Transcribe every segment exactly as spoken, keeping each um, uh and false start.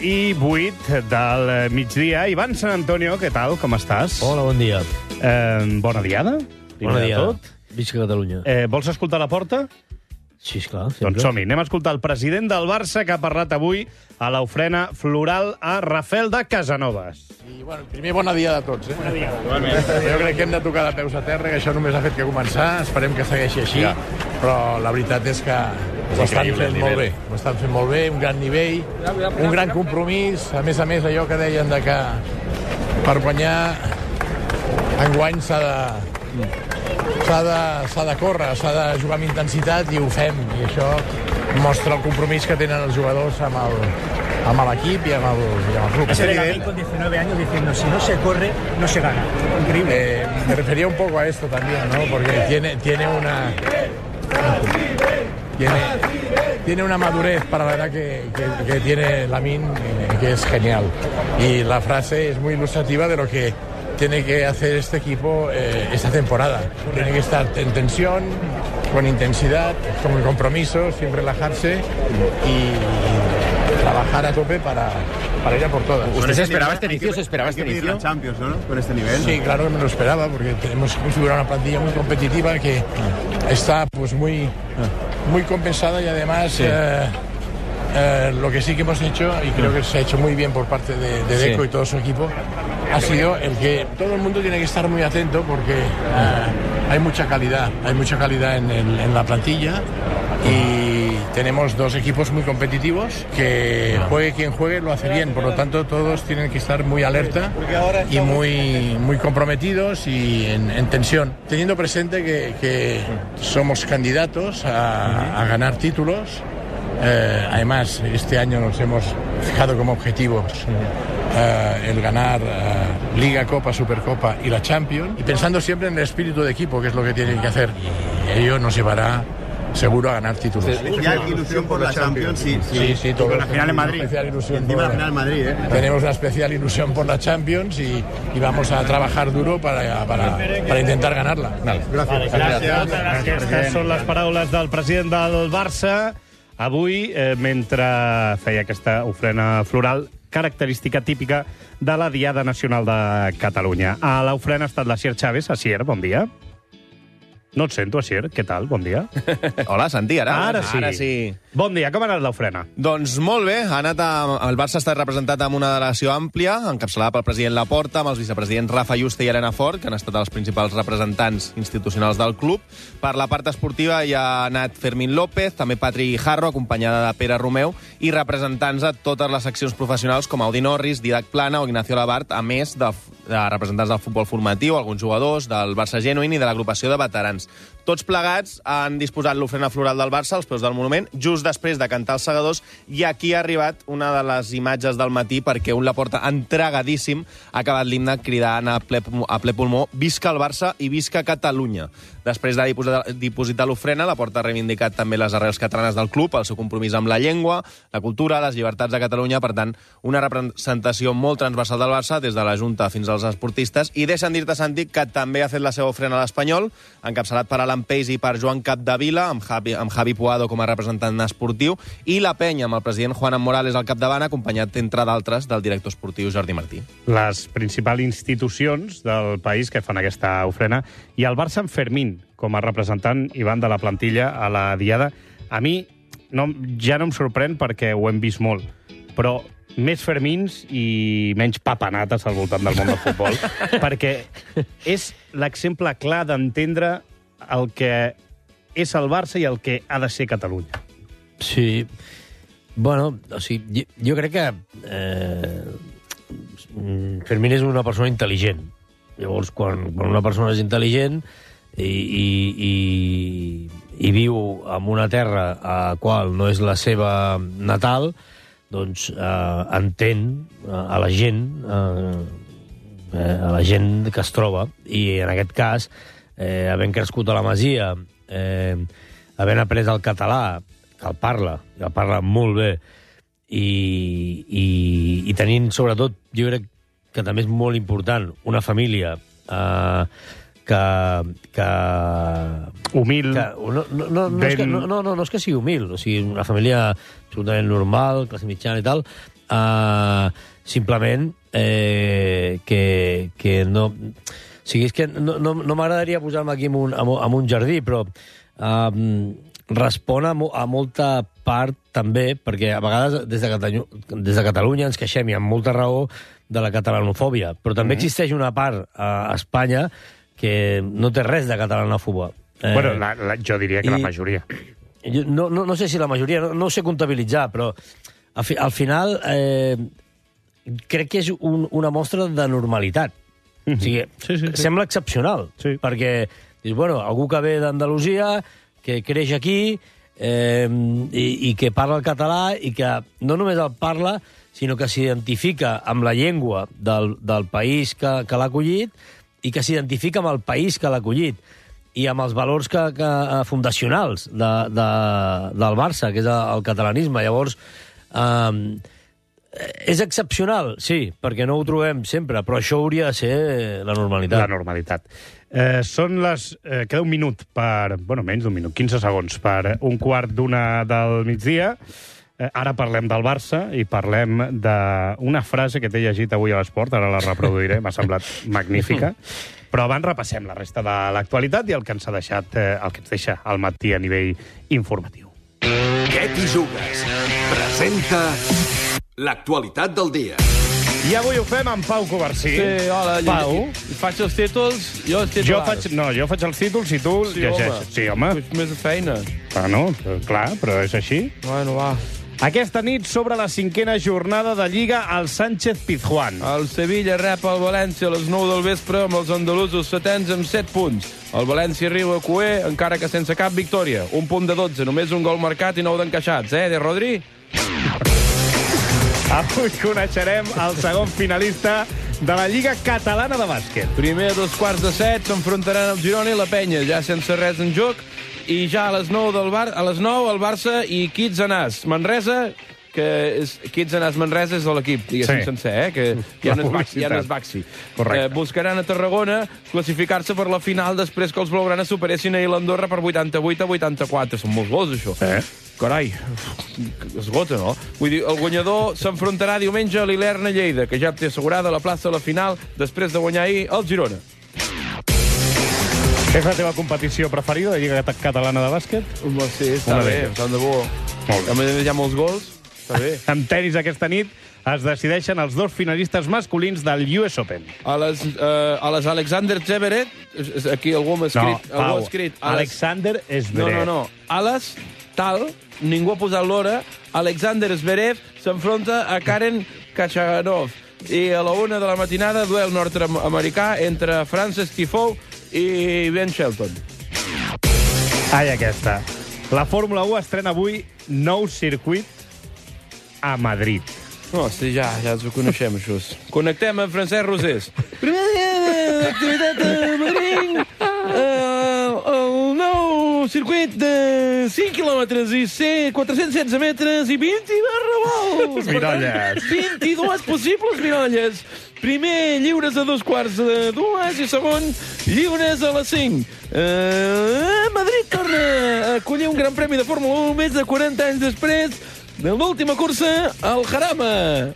i vuit del migdia. Ivan Sant Antonio, què tal? Com estàs? Hola, bon dia. Eh, bona diada. Bona dia. Tot. Visca Catalunya. Eh, vols escoltar la porta? Sí, esclar. Sempre. Doncs som-hi. Anem a escoltar el president del Barça que ha parlat avui a l'ofrena floral a Rafel de Casanovas. I, bueno, primer, bona dia de tots. Eh? Bona dia. Jo crec que hem de tocar de peus a terra, que això només ha fet que començar. Esperem que segueixi així. Ja. Però la veritat és que ho estan fent molt bé. Ho estan fent molt bé, un gran nivell, un gran compromís. A més a més, allò que deien de que per guanyar enguany s'ha de... S'ha de, s'ha de córrer, s'ha de jugar amb intensitat i ho fem. I això mostra el compromís que tenen els jugadors amb el, amb l'equip i amb el, i amb el club. Ese David con diecinueve años diciendo, si no se corre, no se gana. Increíble. Eh, me refería un poco a esto también, ¿no? Porque tiene, tiene una... Tiene, tiene una madurez para la edad que, que, que tiene Lamine, eh, que es genial. Y la frase es muy ilustrativa de lo que tiene que hacer este equipo eh, esta temporada. Tiene que estar en tensión, con intensidad, con compromiso, sin relajarse y trabajar a tope para, para ir a por todas. ¿Usted se esperaba este inicio? ¿Se esperaba este inicio? Champions, ¿no? Con este nivel. Sí, claro que me lo esperaba, porque tenemos configurado una plantilla muy competitiva que está pues muy, muy compensada y además... Sí. Eh, Eh, lo que sí que hemos hecho, y creo que se ha hecho muy bien por parte de, de Deco sí. y todo su equipo, ha sido el que todo el mundo tiene que estar muy atento porque eh, hay mucha calidad, hay mucha calidad en, el, en la plantilla y tenemos dos equipos muy competitivos que juegue quien juegue lo hace bien, por lo tanto todos tienen que estar muy alerta y muy, muy comprometidos y en, en tensión, teniendo presente que, que somos candidatos a, a ganar títulos. Eh, además, este año nos hemos fijado como objetivos eh, el ganar eh, Liga, Copa, Supercopa y la Champions. Y pensando siempre en el espíritu de equipo, que es lo que tienen que hacer. Y ello nos llevará seguro a ganar títulos. ¿Ya hay ilusión por la Champions? Sí, sí, sí, sí todo. La final en Madrid. Encima la final en Madrid, ¿eh? Tenemos una especial ilusión por la Champions y, y vamos a trabajar duro para, para, para intentar ganarla. Vale. Gracias. Gràcies. Gràcies. Aquestes són les paraules del president del Barça avui, eh, mentre feia aquesta ofrena floral característica típica de la Diada Nacional de Catalunya. A l'ofrena ha estat l'Asier Chávez. Asier, bon dia. No et sento, Asier. Què tal? Bon dia. Hola, Santi, ara. Ara sí. Ara sí. Bon dia, com ha anat l'ofrena? Doncs molt bé. Ha anat a... El Barça ha estat representat amb una delegació àmplia, encapçalada pel president Laporta, amb els vicepresidents Rafa Yuste i Elena Fort, que han estat els principals representants institucionals del club. Per la part esportiva hi ha anat Fermín López, també Patri Guijarro, acompanyada de Pere Romeu, i representants de totes les seccions professionals, com Audi Norris, Didac Plana o Ignacio Labart, a més de, de representants del futbol formatiu, alguns jugadors del Barça Genuïn i de l'agrupació de veterans. Tots plegats han disposat l'ofrena floral del Barça als peus del monument, just després de cantar els segadors, i aquí ha arribat una de les imatges del matí perquè un Laporta entregadíssim ha acabat l'himne cridant a ple, a ple pulmó «Visca el Barça i visca Catalunya». Després de dipositar, dipositar l'ofrena, Laporta ha reivindicat també les arrels catalanes del club, el seu compromís amb la llengua, la cultura, les llibertats de Catalunya, per tant, una representació molt transversal del Barça, des de la Junta fins als esportistes, i deixa'm dir-te, Santi, que també ha fet la seva ofrena a l'Espanyol, encapçalat per Alan Peis i per Joan Capdevila, amb Javi, amb Javi Puado com a representant esportiu, i la penya amb el president Juan Morales al capdavant, acompanyat, entre d'altres, del director esportiu Jordi Martí. Les principals institucions del país que fan aquesta ofrena, i el Barça amb Fermín com a representant, Ivan, de la plantilla a la Diada. A mi no, ja no em sorprèn perquè ho hem vist molt, però més Fermins i menys papanates al voltant del món del futbol, perquè és l'exemple clar d'entendre el que és el Barça i el que ha de ser Catalunya. Sí. Bueno, o sigui, jo, jo crec que eh, Fermín és una persona intel·ligent. Llavors, quan, quan una persona és intel·ligent i, i, i, i viu en una terra a la qual no és la seva natal, doncs eh, entén a la gent eh, a la gent que es troba, i en aquest cas, eh, havent crescut a la Masia, eh, havent après el català, que el parla, que el parla molt bé, i, i, i tenint, sobretot, jo crec que també és molt important, una família eh, que... que humil. Que, no, no, no, no, és que, no, no, no és que sigui humil, o sigui, una família absolutament normal, classe mitjana i tal, Uh, simplement eh, que, que no... O sigui, és que no, no, no m'agradaria posar-me aquí en un, en un jardí, però uh, respon a, mo, a molta part també, perquè a vegades des de, Catalunya, des de Catalunya ens queixem, i amb molta raó, de la catalanofòbia, però també mm-hmm. existeix una part a Espanya que no té res de catalanòfoba. Eh, bueno, la, la, jo diria que i, la majoria. Jo, no, no, no sé si la majoria, no, no ho sé comptabilitzar, però al, fi, al final eh, crec que és un, una mostra de normalitat. Mm-hmm. O sigui, sí, sí, sí. Sembla excepcional, sí. Perquè dius, bueno, algú que ve d'Andalusia, que creix aquí, eh, i, i que parla el català, i que no només el parla, sinó que s'identifica amb la llengua del, del país que, que l'ha acollit, i que s'identifica amb el país que l'ha acollit, i amb els valors que, que, fundacionals de, de, del Barça, que és el catalanisme. Llavors, eh, és excepcional, sí, perquè no ho trobem sempre, però això hauria de ser la normalitat. La normalitat. Eh, són les... Eh, queda un minut per... Bueno, menys d'un minut, quinze segons, per un quart d'una del migdia. Eh, ara parlem del Barça i parlem d'una frase que t'he llegit avui a l'Esport, ara la reproduiré, m'ha semblat magnífica. Però abans repassem la resta de l'actualitat i el que ens ha deixat, eh, el que ens deixa al matí a nivell informatiu. Què t'hi jugues? Presenta l'actualitat del dia. I avui ho fem amb Pau Covarsí. Sí, hola. Pau. Jo, faig els títols, jo els titulars. Jo faig, no, jo faig els títols i tu sí, llegeixes. Home. Sí, home. Pues més de feina. Bueno, clar, però és així. Bueno, va. Aquesta nit sobre la cinquena jornada de Lliga al Sánchez-Pizjuán. El Sevilla rep el València a les nou del vespre amb els andalusos setens amb set punts. El València arriba a Cué, encara que sense cap victòria. Un punt de dotze, només un gol marcat i nou d'encaixats, eh, de Rodri? Avui coneixerem el segon finalista de la Lliga Catalana de Bàsquet. Primer a dos quarts de set s'enfrontaran el Girona i la Penya, ja sense res en joc. I ja a les nou del Bar a les nou el Barça i Kids Anàs. Manresa, que és Kids Anàs Manresa és de l'equip, diguéssim, sí. sencer, eh? Que ja no és Baxi. Ja no és Baxi. Eh, buscaran a Tarragona classificar-se per la final després que els blaugranes superessin ahir l'Andorra per vuitanta-vuit a vuitanta-quatre. Són molts gols, això. Eh? Carai, esgota, no? Vull dir, el guanyador s'enfrontarà diumenge a l'Ilerna Lleida, que ja té assegurada la plaça a la final després de guanyar ahir el Girona. És la teva competició preferida, la Lliga Catalana de Bàsquet? Home, sí, està Una bé, tant de bo. Molt bé. A més, hi ha molts gols, està bé. En tenis aquesta nit es decideixen els dos finalistes masculins del U S Open. A les, uh, a les Alexander Zverev, aquí algú m'ha escrit... No, Pau, ha escrit Alexander Zverev. No, no, no. A les tal, ningú ha posat l'hora, Alexander Zverev s'enfronta a Karen Khachanov. I a la una de la matinada, duel nord-americà entre Frances Tiafoe i Ben Shelton. Ai, aquesta. La Fórmula u estrena avui nou circuit a Madrid. No, sí, ja, ja ens ho coneixem, això. Connectem amb Francesc Rosés. Primer dia d'activitat a Madrid. Uh, el nou circuit de cinc quilòmetres i quatre-cents setze metres i vint barra volts. Miralles. vint-i-dues possibles miralles. Primer, lliures a dos quarts de dues, i segon, lliures a les cinc. Uh, Madrid torna a acollir un gran premi de Fórmula u més de quaranta anys després de l'última cursa al Jarama.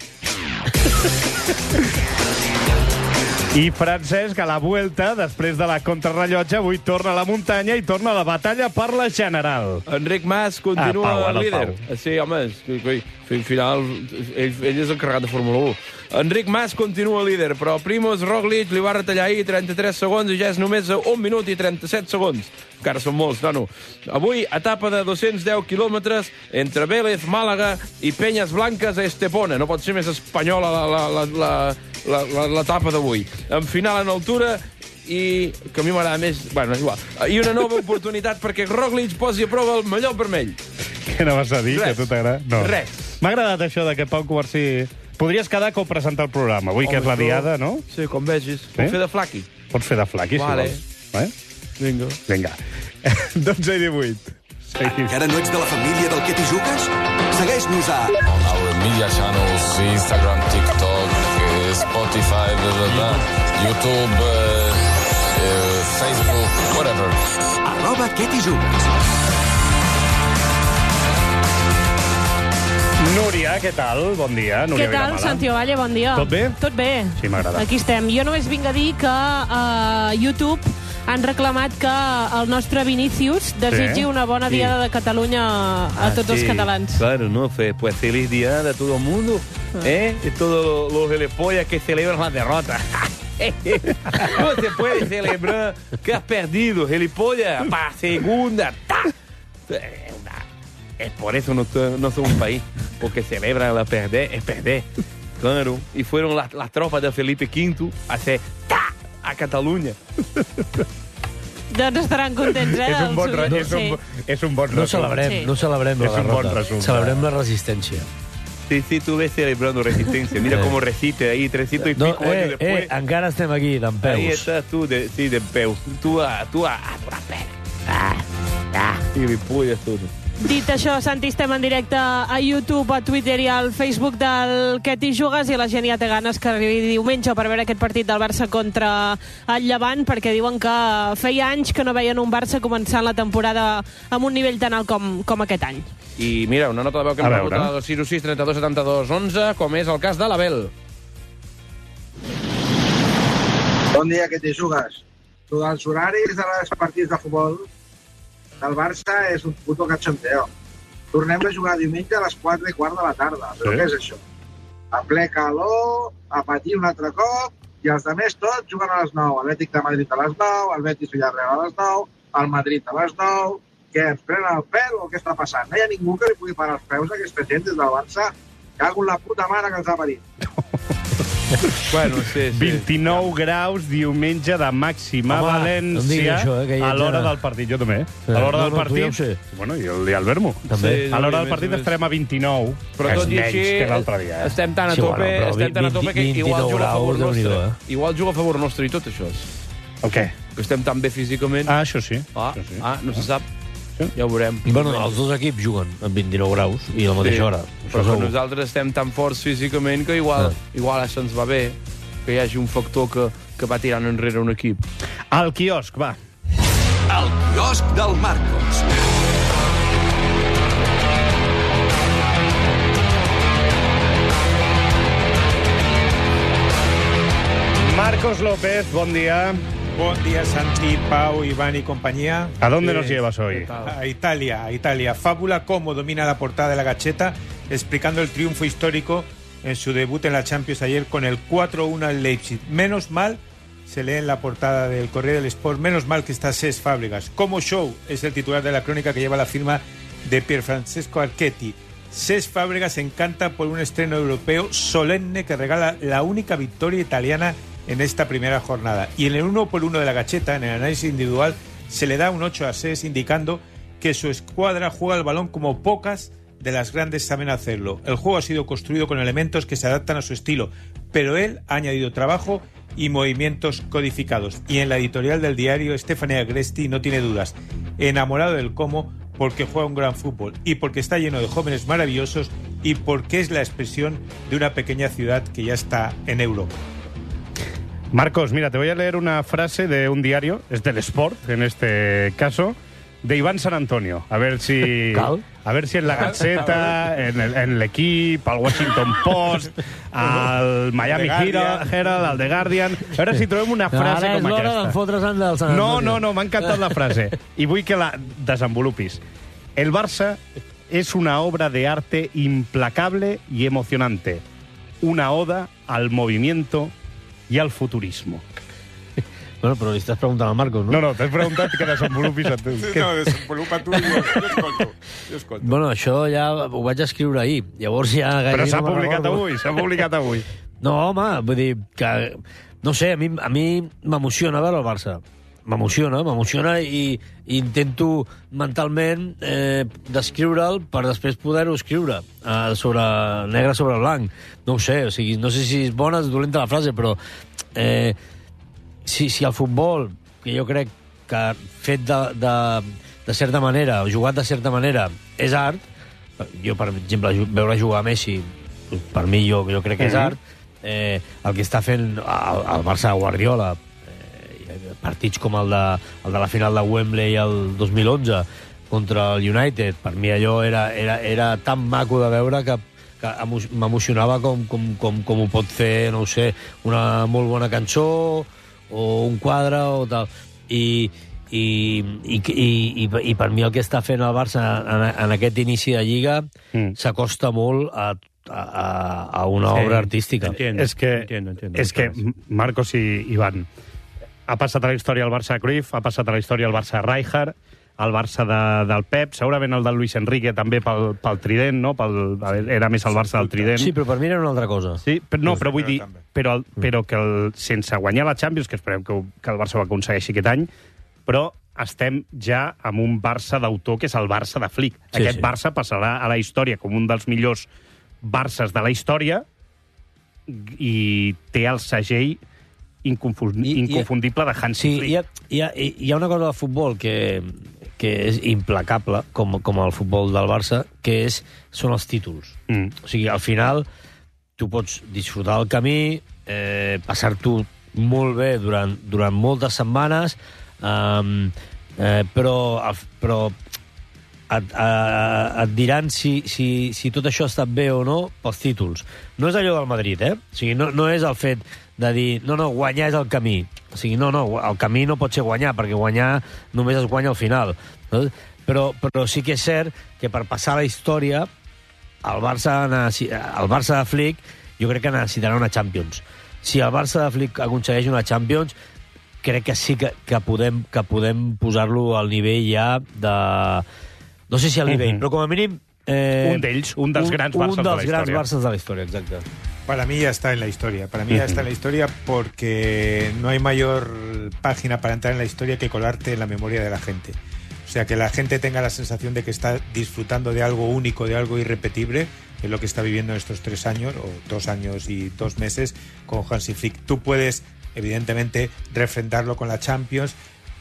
I Francesc, a la Vuelta, després de la contrarrellotge, avui torna a la muntanya i torna a la batalla per la general. Enric Mas continua ah, Pau, líder. Pau. Sí, home, al final ell, ell és el carregat de Fórmula u. Enric Mas continua líder, però Primoz Roglic li va retallar ahir trenta-tres segons i ja és només a un minut i trenta-set segons. Encara són molts, nano. Avui, etapa de dos-cents deu quilòmetres entre Vélez, Màlaga i Penyes Blanques a Estepona. No pot ser més espanyola l'etapa d'avui. En final en altura i que a mi m'agrada més... Bueno, és igual. I una nova oportunitat perquè Roglic posi a prova el mallot vermell. Què no vas a dir, Res. que a tu t'agrada? No. Res. M'ha agradat això de que Pau Covarsí... Podries quedar com presentar el programa, avui, Home, que és la diada, no? Sí, com vegis. Sí? Pots fer de flaqui. Pots fer de flaqui, vale. si vols. Eh? Vinga. Vinga. dotze i divuit. Encara no ets de la família del Què t'hi jugues? Segueix-nos a... On our media channels, Instagram, TikTok, Spotify, blah, blah, blah, YouTube, uh, uh, Facebook, whatever. Arroba Què t'hi jugues. Núria, què tal? Bon dia. Núria Què tal, Vilamala. Santi Ovalle? Bon dia. Tot bé? Tot bé. Sí, m'agrada. Aquí estem. Jo només vinc a dir que a YouTube han reclamat que el nostre Vinícius desitgi Sí. una bona Sí. diada de Catalunya a Ah, tots els sí. catalans. Claro, ¿no? Fe- Pues feliz día a todo el mundo. ¿Eh? Y todos los gilipollas que celebran la derrota. ¿Cómo se puede celebrar que has perdido, gilipollas? Para segunda. ¡Ta! Es por eso no, to- no somos un país. Porque celebran la perder, es perder. Claro. Y fueron las, las tropas de Felipe quinto a hacer ¡ta! A Cataluña. Doncs estaran contents, eh? És un bon, re- dels és un, oients, bo- és un bon No resum. celebrem, Sí. no celebrem la És un bon derrota. resum. Celebrem la resistència. Sí, sí, tú ves celebrando resistencia. Mira Sí. cómo resiste ahí, trescientos y No, pico años eh, después. eh, encara estem aquí, d'en Ahí peus. estás tú, de, sí, de peus. Tú a, tú a, a duras penas. Ah, ah. Y me pullas todo. Dit això, Santi, estem en directe a YouTube, a Twitter i al Facebook del Què t'hi jugues, i la gent ja té ganes que arribi diumenge per veure aquest partit del Barça contra el Llevant, perquè diuen que feia anys que no veien un Barça començant la temporada amb un nivell tan alt com, com aquest any. I mira, una nota de veu que A hem veure. rebut al sis sis trenta dos setanta dos onze, com és el cas de l'Abel. Bon dia, que t'hi jugues. Tu dels horaris dels partits de futbol del Barça és un puto cachondeo. Tornem a jugar diumenge a les quatre i quart de la tarda. Però Sí. què és això? A ple calor, a patir un altre cop, i els altres tots juguen a les nou. Atlètic de Madrid a les nou, el Betis Villarreal a les nou, el Madrid a les nou. Què, ens prenen el pèl o què està passant? No hi ha ningú que li pugui parar els peus a aquesta gent des del Barça. Cago en la puta mare que els ha parit. Bueno, sí, sí. vint-i-nou graus diumenge de màxima Home, València no em diguis això, eh, que hi a ets l'hora ara. del partit. Jo també. Sí. A l'hora No, del no, tu ja ho partit... sé. Bueno, i el, i el Vermo. També. Sí, A l'hora a del més, partit a més. estarem a vint-i-nou, Però que és tot i menys així, que l'altre dia. Eh? estem tan a Sí, tope, bueno, però estem tan a tope que igual vint-i-nou juga a favor graus, nostre. Déu-n'hi-do, eh? Igual juga a favor nostre i tot això. El què? Que estem tan bé físicament. Ah, això sí. Ah, Això sí. ah no se sap. Sí. Ja ho veurem. Bueno, els dos equips juguen amb vint-i-nou graus i a la mateixa hora. Però Això que segur. nosaltres estem tan forts físicament que igual, Ah. igual això ens va bé, que hi hagi un factor que, que va tirant enrere un equip. Al quiosc, va. El quiosc del Marcos. Marcos López, bon dia. Buen día, Santi, Pau, Iván y compañía. ¿A dónde Eh, nos llevas hoy? A Italia, a Italia. Fábula cómo domina la portada de la Gacheta, explicando el triunfo histórico en su debut en la Champions ayer con el cuatro uno al Leipzig. Menos mal, se lee en la portada del Corriere del Sport, menos mal que está Cesc Fábregas. Como show es el titular de la crónica que lleva la firma de Pierfrancesco Archetti. Cesc Fábregas encanta por un estreno europeo solemne que regala la única victoria italiana en esta primera jornada. Y en el uno por uno de la Gacheta, en el análisis individual, se le da un ocho a Cesc, indicando que su escuadra juega el balón como pocas de las grandes saben hacerlo. El juego ha sido construido con elementos que se adaptan a su estilo, pero él ha añadido trabajo y movimientos codificados. Y en la editorial del diario, Stefania Agresti no tiene dudas. Enamorado del cómo, porque juega un gran fútbol y porque está lleno de jóvenes maravillosos y porque es la expresión de una pequeña ciudad que ya está en Europa. Marcos, mira, te voy a leer una frase de un diario, es del Sport, en este caso, de Iván San Antonio. A ver si... Cal? A ver si en la Gaceta, en el- en l'Equip, al Washington Post, al Miami Al The Herald, Guardian. Herald, al The Guardian... A veure si trobem una frase Ara és com l'hora aquesta. d'enfotre's del Sant No, Antonio. no, no, m'ha encantat la frase. I vull que la desenvolupis. El Barça es una obra de arte implacable y emocionante. Una oda al movimiento y al futurismo. Bueno, però li estàs preguntant al Marcos, no? No, no, t'he preguntat que desenvolupis a tu. No, desenvolupa tu, jo, jo escolto. Jo escolto. Bueno, això ja ho vaig escriure ahir. Llavors ja... Però gairebé s'ha no me'n publicat recordo. avui, s'ha publicat avui. No, home, vull dir que... No sé, a mi a mi m'emociona veure el Barça. M'emociona, m'emociona i, i intento mentalment eh, descriure'l per després poder-ho escriure eh, sobre negre sobre blanc. No ho sé, o sigui, no sé si és bona o és dolenta la frase, però eh, si, si el futbol, que jo crec que fet de, de, de certa manera, o jugat de certa manera, és art, jo, per exemple, veure jugar a Messi, per mi jo, jo crec que és art, eh, el que està fent el, el Barça de Guardiola, eh, partits com el de, el de la final de Wembley el dos mil onze contra el United, per mi allò era, era, era tan maco de veure que que emo m'emocionava com, com, com, com ho pot fer, no ho sé, una molt bona cançó o un quadre o tal. I, i, i, i, i, i per mi el que està fent el Barça en, en aquest inici de Lliga mm. s'acosta molt a, a, a una sí, obra artística. Entiendo, es que, entiendo, entiendo, es que Marcos i Ivan, ha passat a la història el Barça de Cruyff, ha passat a la història el Barça de Rijkaard, el Barça de, del Pep, segurament el del Luis Enrique també pel, pel trident, no? Pel, era més el Barça del trident. Sí, però per mi era una altra cosa. Sí, però, no, però vull dir, però, però que el, sense guanyar la Champions, que esperem que, que el Barça ho aconsegueixi aquest any, però estem ja amb un Barça d'autor, que és el Barça de Flick. Sí, Aquest sí. Barça passarà a la història com un dels millors Barças de la història i té el segell inconfundible de Hansi sí, Flick. Hi ha, hi, ha, hi ha una cosa de futbol que, que és implacable, com, com el futbol del Barça, que és, són els títols. Mm. O sigui, al final, tu pots disfrutar del camí, eh, passar-t'ho molt bé durant, durant moltes setmanes, um, eh, però, però et, eh, et diran si, si, si tot això ha estat bé o no pels títols. No és allò del Madrid, eh? O sigui, no, no és el fet de dir, no, no, guanyar és el camí. O sigui, no, no, el camí no pot ser guanyar, perquè guanyar només es guanya al final. Però, però sí que és cert que per passar la història, el Barça, el Barça de Flick, jo crec que necessitarà una Champions. Si el Barça de Flick aconsegueix una Champions, crec que sí que, que podem, que podem posar-lo al nivell ja de... No sé si al nivell, uh-huh. però com a mínim... Eh, un d'ells, un dels grans Barças de la història. Un dels grans Barças de la història, exacte. Para mí ya está en la historia. Para mí ya está en la historia porque no hay mayor página para entrar en la historia que colarte en la memoria de la gente. O sea, que la gente tenga la sensación de que está disfrutando de algo único, de algo irrepetible, es lo que está viviendo en estos tres años, o dos años y dos meses, con Hansi Flick. Tú puedes, evidentemente, refrendarlo con la Champions,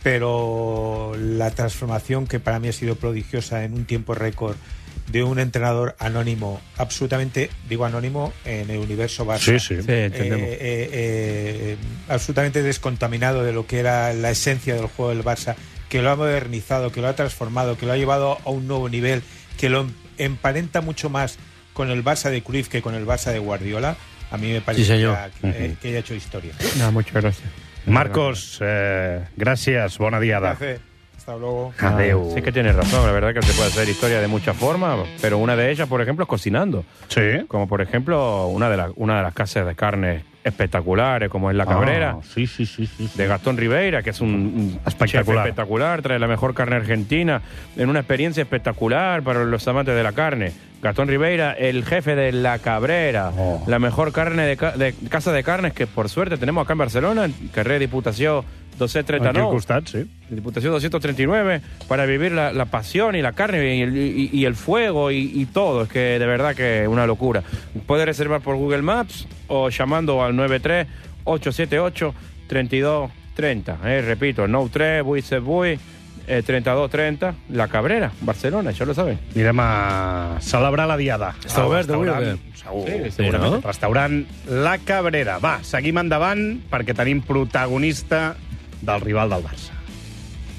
pero la transformación que para mí ha sido prodigiosa en un tiempo récord de un entrenador anónimo, absolutamente, digo anónimo, en el universo Barça. Sí, sí, sí entendemos. Eh, eh, eh, absolutamente descontaminado de lo que era la esencia del juego del Barça, que lo ha modernizado, que lo ha transformado, que lo ha llevado a un nuevo nivel, que lo emparenta mucho más con el Barça de Cruyff que con el Barça de Guardiola. A mí me parece sí, que, uh-huh. que haya hecho historia. No, muchas gracias. Marcos, eh, gracias, bona diada. Gracias. Hasta luego. Adeu. Sí que tienes razón, la verdad que se puede hacer historia de muchas formas, pero una de ellas, por ejemplo, es cocinando. Sí. Como por ejemplo, una de, la, una de las casas de carne espectaculares, como es La Cabrera, oh, sí, sí, sí, sí, sí. de Gastón Ribeira, que es un, un espectacular. chef espectacular, trae la mejor carne argentina, en una experiencia espectacular para los amantes de la carne. Gastón Ribeira, el jefe de La Cabrera, oh. la mejor carne de, ca de casa de carnes que por suerte tenemos acá en Barcelona, en carrer Diputació doscientos treinta y nueve. Aquí al costat, sí. Diputació doscientos treinta y nueve, para vivir la, la pasión y la carne y el, y, y el fuego y, y todo. Es que de verdad que es una locura. Puede reservar por Google Maps o llamando al nueve tres ocho siete ocho tres dos tres cero. Eh, repito, nou tres vuit set vuit eh, trenta-dos trenta, La Cabrera, Barcelona, això lo saben. Anirem a celebrar la diada. Està obert avui o què? Segur, sí, segurament. Sí, no? Restaurant La Cabrera. Va, seguim endavant perquè tenim protagonista del rival del Barça.